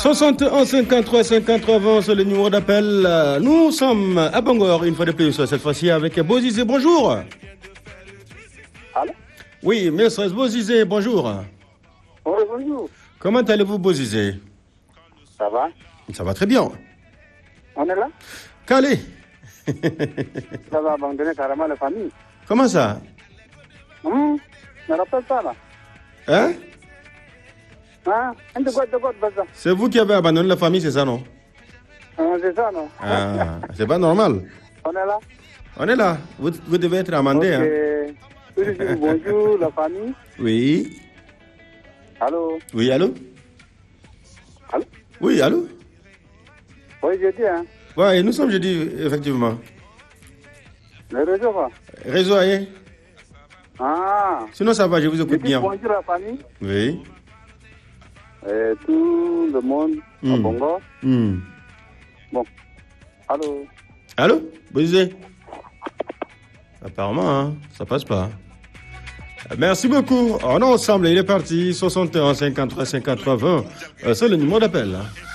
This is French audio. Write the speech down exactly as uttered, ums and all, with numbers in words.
soixante et onze cinquante-trois cinquante-trois vingt, c'est le numéro d'appel. Nous sommes à Bangor, une fois de plus, cette fois-ci avec Bozizé. Bonjour. Allô? Oui, maîtresse Bozizé, bonjour. Oui, bonjour. Comment allez-vous, Bozizé? Ça va? Ça va très bien. On est là? Calé. Ça va abandonner carrément la famille. Comment ça? Hum, ne rappelle pas là. Hein? Hein? De quoi, de quoi, de quoi? C'est vous qui avez abandonné la famille, c'est ça, non? Hum, c'est ça, non? Ah, c'est pas normal. On est là? On est là. Vous, vous devez être amendé. Ok. Hein? Bonjour, bonjour, la famille. Oui. Allô? Oui, allô? Allô? Oui, allô? Oui, j'ai dit, hein? Oui, nous sommes jeudi, effectivement. Le réseau va? Réseau, aïe. Ah. Sinon, ça va, je vous J'ai écoute dit bien. bonjour la famille. Oui. Et tout le monde à Hmm. Bongo. Hmm. Bon. Allô? Allô? Bozizé? Apparemment, hein, ça passe pas. Merci beaucoup. On est ensemble, il est parti. soixante et onze cinquante-trois cinquante-trois vingt. Euh, c'est le numéro d'appel. Hein.